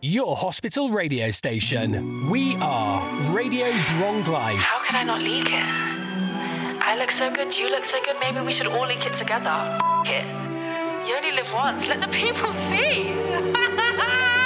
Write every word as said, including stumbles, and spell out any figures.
your hospital radio station. We are Radio Bronglice. How could I not leak it? I look so good, you look so good, maybe we should all leak it together. F- it. You only live once, let the people see.